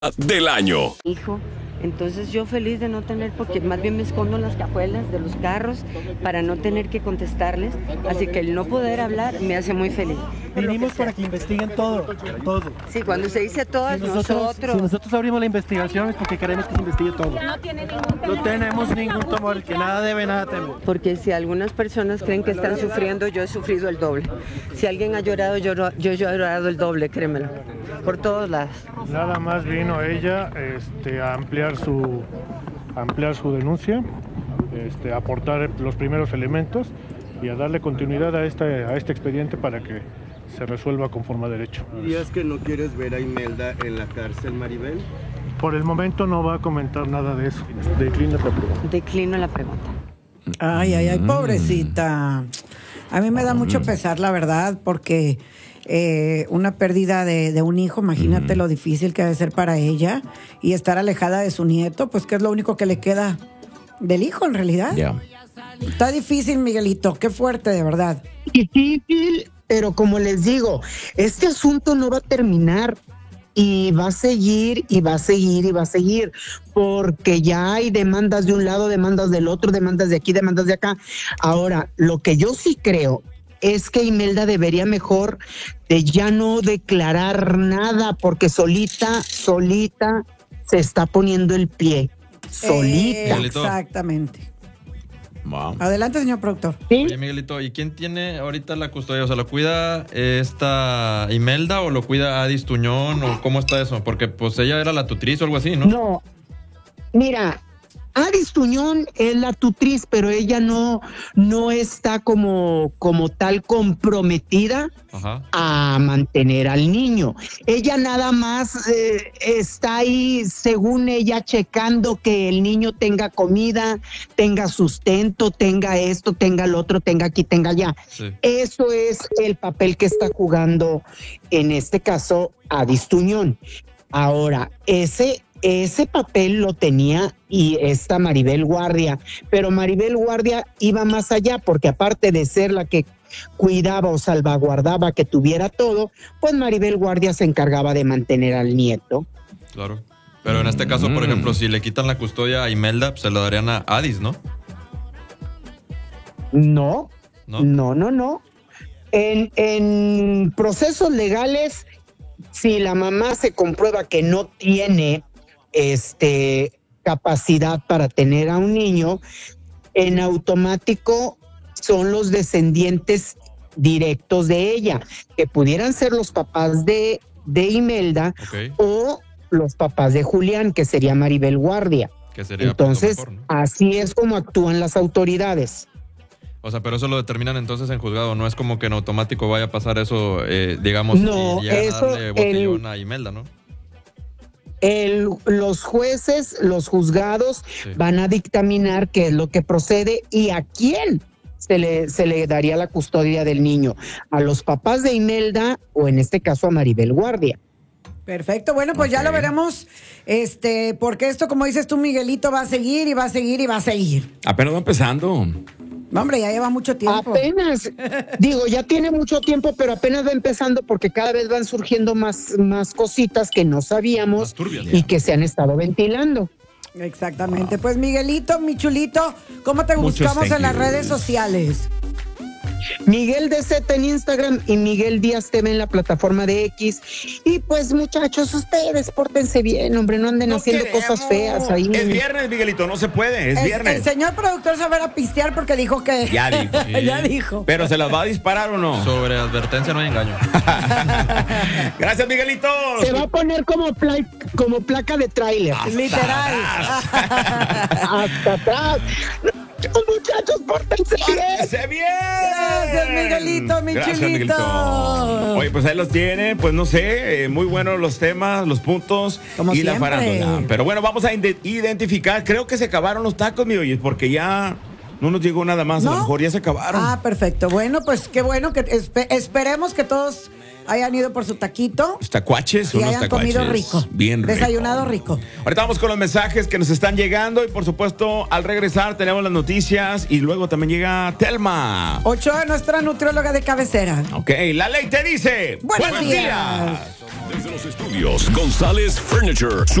del año. Hijo, entonces yo feliz de no tener, porque más bien me escondo en las cajuelas de los carros para no tener que contestarles, así que el no poder hablar me hace muy feliz. Vinimos para que investiguen todo. Sí, cuando se dice todo, Si nosotros abrimos la investigación es porque queremos que se investigue todo. No tenemos ningún temor, el que nada debe, nada teme. Porque si algunas personas creen que están sufriendo, yo he sufrido el doble. Si alguien ha llorado, yo he llorado el doble, créemelo, por todos lados. Nada más vino ella a ampliar su denuncia, a aportar los primeros elementos y a darle continuidad a este expediente para que se resuelva conforme a derecho. ¿Dirías que no quieres ver a Imelda en la cárcel, Maribel? Por el momento no va a comentar nada de eso. Declino la pregunta. Declino la pregunta. Ay, pobrecita. A mí me da mucho pesar, la verdad, porque una pérdida de un hijo, imagínate lo difícil que debe ser para ella, y estar alejada de su nieto, pues que es lo único que le queda del hijo, en realidad. Está difícil, Miguelito, qué fuerte, de verdad. Difícil, pero como les digo, este asunto no va a terminar. Y va a seguir, y va a seguir, y va a seguir, porque ya hay demandas de un lado, demandas del otro, demandas de aquí, demandas de acá. Ahora, lo que yo sí creo es que Imelda debería mejor de ya no declarar nada, porque solita se está poniendo el pie. Solita. Exactamente. Wow. Adelante, señor productor. ¿Sí? Oye, Miguelito, ¿y quién tiene ahorita la custodia? O sea, ¿lo cuida esta Imelda o lo cuida Adis Tuñón o cómo está eso? Porque pues ella era la tutriz o algo así, ¿no? No, mira, Adis Tuñón es la tutriz, pero ella no está como tal comprometida a mantener al niño. Ella nada más está ahí, según ella, checando que el niño tenga comida, tenga sustento, tenga esto, tenga lo otro, tenga aquí, tenga allá. Sí. Eso es el papel que está jugando, en este caso, Adis Tuñón. Ahora, ese papel lo tenía y esta Maribel Guardia, pero Maribel Guardia iba más allá, porque aparte de ser la que cuidaba o salvaguardaba que tuviera todo, pues Maribel Guardia se encargaba de mantener al nieto. Claro, pero en este caso, por ejemplo, si le quitan la custodia a Imelda, pues se la darían a Adis, ¿no? No. En procesos legales, si la mamá se comprueba que no tiene capacidad para tener a un niño, en automático son los descendientes directos de ella, que pudieran ser los papás de Imelda, o los papás de Julián, que sería Maribel Guardia. Que sería entonces, mejor, ¿no? Así es como actúan las autoridades. O sea, pero eso lo determinan entonces en juzgado, no es como que en automático vaya a pasar eso, digamos, no, y llegan a darle botellón a Imelda, ¿no? Los jueces, los juzgados van a dictaminar qué es lo que procede y a quién se le daría la custodia del niño, a los papás de Imelda o en este caso a Maribel Guardia. Perfecto, bueno, pues ya lo veremos, porque esto, como dices tú, Miguelito, va a seguir y va a seguir y va a seguir. Apenas va empezando. No, hombre, ya lleva mucho tiempo. Apenas, digo, ya tiene mucho tiempo, pero apenas va empezando porque cada vez van surgiendo más cositas que no sabíamos y que se han estado ventilando. Exactamente. Pues Miguelito, mi chulito, ¿cómo te buscamos en las redes sociales? Miguel DZ en Instagram y Miguel Díaz TV en la plataforma de X. Y pues, muchachos, ustedes pórtense bien, hombre, no anden haciendo cosas feas ahí. Es viernes, Miguelito, no se puede, es viernes. El señor productor se va a pistear porque dijo que... Ya dijo. Sí. Ya dijo. ¿Pero se las va a disparar o no? Sobre advertencia no hay engaño. Gracias, Miguelito. Se va a poner como placa de tráiler. Literal. Hasta atrás. Muchachos, pórtense bien. Gracias, Miguelito, mi chulito. Miguelito. Oye, pues ahí los tiene, pues no sé, muy buenos los temas, los puntos como y siempre. La farándula. Pero bueno, vamos a identificar, creo que se acabaron los tacos, mi oye, porque ya no nos llegó nada más, ¿no? A lo mejor ya se acabaron. Perfecto. Bueno, pues qué bueno que esperemos que todos hayan ido por su taquito. Los tacuaches, y unos hayan tacuaches. comido rico. Bien rico. Desayunado rico. Ahorita vamos con los mensajes que nos están llegando y por supuesto al regresar tenemos las noticias y luego también llega Telma. Ochoa, nuestra nutrióloga de cabecera. Ok, la ley te dice. Buenos días. Desde los estudios González Furniture.